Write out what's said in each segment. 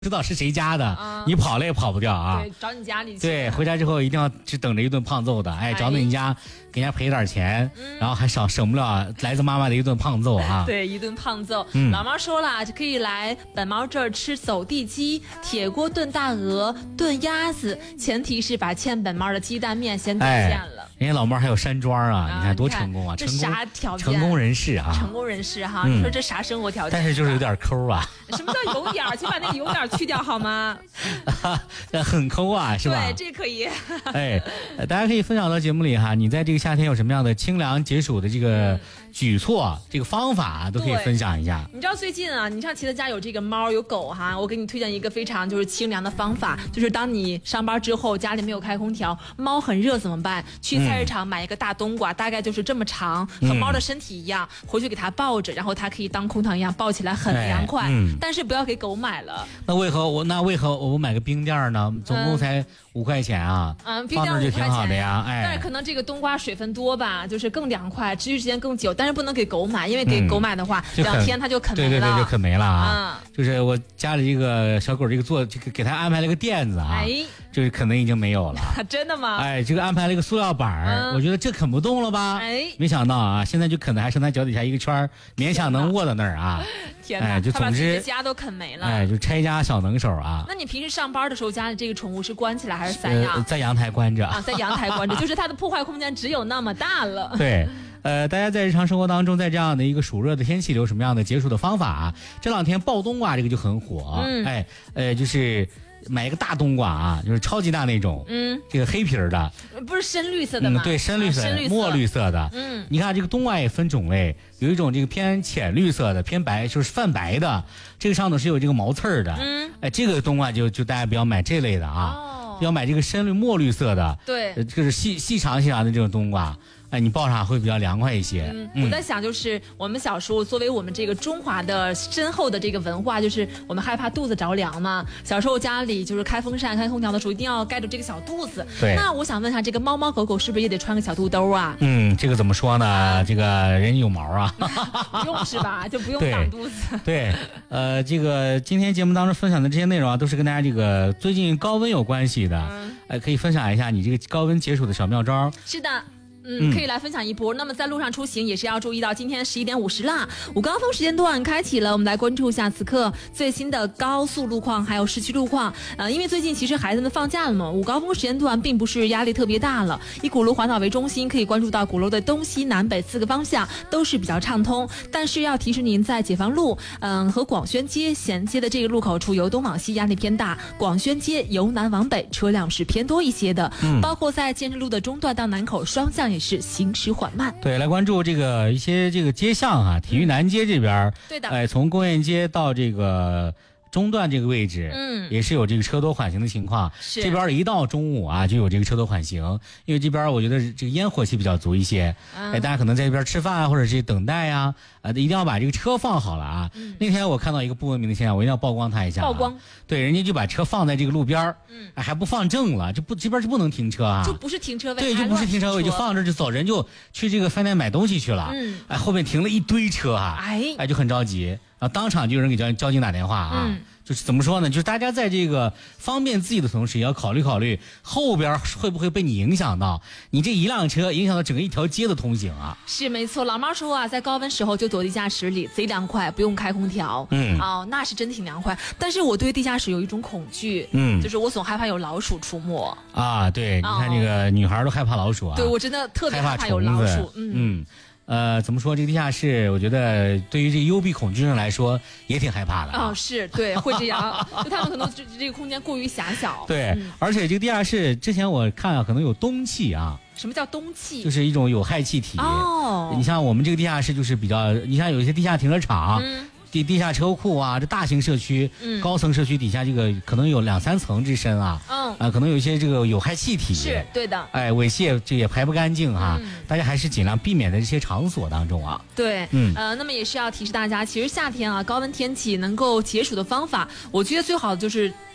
知道是谁家的，你跑了也跑不掉啊！ 对，找你家里去。 对，回家之后一定要只等着一顿胖揍的，找你家给人家赔点钱，然后还省不了来自妈妈的一顿胖揍啊！ 对，一顿胖揍。老妈说了，就可以来本猫这儿吃走地鸡、铁锅炖大鹅、炖鸭子，前提是把欠本猫的鸡蛋面先兑现了。 人家老猫还有山庄啊，你看多成功啊！ 这啥条件？ 成功人士啊！ 成功人士哈，你说这啥生活条件？ 但是就是有点抠啊。 什么叫有点儿？请把那个有点儿去掉好吗？ 很抠啊，是吧？ 对，这可以。 大家可以分享到节目里哈，你在这个夏天有什么样的清凉解暑的这个举措、这个方法都可以分享一下。 你知道最近啊，你像齐德家有这个猫有狗哈，我给你推荐一个非常就是清凉的方法，就是当你上班之后家里没有开空调，猫很热怎么办？去菜市场买一个大冬瓜，大概就是这么长，和猫的身体一样，回去给它抱着，然后它可以当空调一样抱起来，很凉快。但是不要给狗买了。 那为何我买个冰垫呢？总共才5块钱啊。 冰垫 5块钱就挺好的呀。 但是可能这个冬瓜水分多吧，就是更凉快，持续时间更久。但是不能给狗买，因为给狗买的话，2天它就啃没了。 对，就啃没了啊。就是我家里这个小狗这个给它安排了个垫子啊，就是可能已经没有了。 真的吗？ 这个安排了一个塑料板，我觉得这啃不动了吧？没想到啊，现在就啃的还剩它脚底下一个圈，勉强能卧到那儿啊。 天哪！ 就总之家都啃没了。 就拆家小能手啊。 那你平时上班的时候，家里这个宠物是关起来还是散养？ 在阳台关着啊，在阳台关着，就是它的破坏空间只有那么大了。 对。大家在日常生活当中，在这样的一个暑热的天气里，有什么样的解暑的方法啊？这2天爆冬瓜这个就很火，就是买一个大冬瓜啊，就是超级大那种，这个黑皮儿的， 不是深绿色的吗？ 对，深绿色的，墨绿色的，你看这个冬瓜也分种类，有一种这个偏浅绿色的，偏白，就是泛白的，这个上头是有这个毛刺儿的，这个冬瓜就大家不要买这类的啊，要买这个深绿墨绿色的， 对， 就是细长的这种冬瓜。你抱上会比较凉快一些。 我在想，就是我们小时候作为我们这个中华的深厚的这个文化，就是我们害怕肚子着凉嘛。小时候家里就是开风扇、开空调的时候，一定要盖住这个小肚子。 对。 那我想问一下，这个猫猫狗狗是不是也得穿个小肚兜啊？ 这个怎么说呢？这个人有毛啊。 不用是吧？就不用挡肚子。 对。这个今天节目当中分享的这些内容啊，都是跟大家这个最近高温有关系的。可以分享一下你这个高温解暑的小妙招。 是的。可以来分享一波。那么在路上出行也是要注意到，今天11点50啦，午高峰时间段开启了。我们来关注一下此刻最新的高速路况，还有市区路况。因为最近其实孩子们放假了嘛，午高峰时间段并不是压力特别大了。以鼓楼环岛为中心，可以关注到鼓楼的东西南北4个方向都是比较畅通。但是要提示您，在解放路和广宣街衔接的这个路口处，由东往西压力偏大；广宣街由南往北车辆是偏多一些的。包括在建设路的中段到南口双向也是行驶缓慢。 对，来关注这个一些这个街巷啊，体育南街这边， 对的， 从工业街到这个中段这个位置，也是有这个车多缓行的情况。这边一到中午啊，就有这个车多缓行，因为这边我觉得这个烟火气比较足一些。大家可能在这边吃饭啊，或者是等待呀，一定要把这个车放好了啊。那天我看到一个不文明的现象，我一定要曝光它一下。 曝光。 对，人家就把车放在这个路边还不放正了，这边是不能停车啊。 就不是停车位。 对，就不是停车位，就放这就走，人就去这个饭店买东西去了。后面停了一堆车啊，就很着急。然后当场就有人给交警打电话啊，就是怎么说呢？就是大家在这个方便自己的同时，也要考虑后边会不会被你影响到，你这一辆车影响到整个一条街的通行啊。 是没错，老妈说啊，在高温时候就躲地下室里，贼凉快，不用开空调。那是真的挺凉快。但是我对地下室有一种恐惧，就是我总害怕有老鼠出没啊。对，你看这个女孩都害怕老鼠啊。 对，我真的特别害怕有老鼠。 怎么说？这个地下室，我觉得对于这个幽闭恐惧症来说，也挺害怕的。 是对，会这样，就他们可能这个空间过于狭小。 对，而且这个地下室之前我看可能有氡气啊。 什么叫氡气？ 就是一种有害气体。你像我们这个地下室就是比较，你像有一些地下停车场。地下车库啊，这大型社区、高层社区底下这个可能有2、3层之深啊，可能有一些这个有害气体， 是对的， 猥亵这也排不干净啊，大家还是尽量避免在这些场所当中啊。 对，那么也是要提示大家，其实夏天啊，高温天气能够解暑的方法，我觉得最好的就是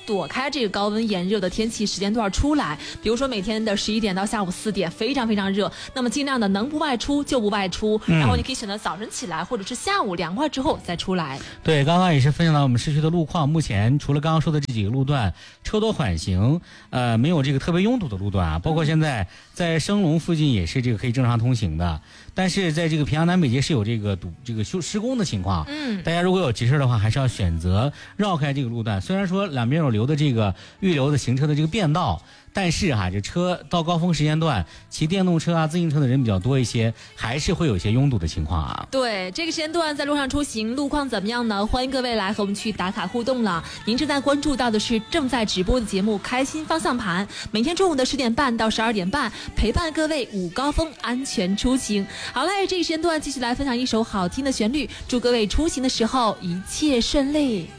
躲开这个高温炎热的天气时间段出来。比如说每天的11点到下午4点非常非常热，那么尽量的能不外出就不外出，然后你可以选择早晨起来或者是下午凉快之后再出来。 对，刚刚也是分享到我们市区的路况，目前除了刚刚说的这几个路段车多缓行，没有这个特别拥堵的路段啊，包括现在在升龙附近也是这个可以正常通行的，但是在这个平阳南北街是有这个施工的情况，大家如果有急事的话，还是要选择绕开这个路段。虽然说两边有留的这个预留的行车的这个便道，但是这车到高峰时间段，骑电动车啊、自行车的人比较多一些，还是会有一些拥堵的情况啊。 对，这个时间段在路上出行，路况怎么样呢？欢迎各位来和我们去打卡互动了。您正在关注到的是正在直播的节目《开心方向盘》，每天中午的10点半到12点半，陪伴各位午高峰安全出行。好嘞，这个时间段继续来分享一首好听的旋律，祝各位出行的时候一切顺利。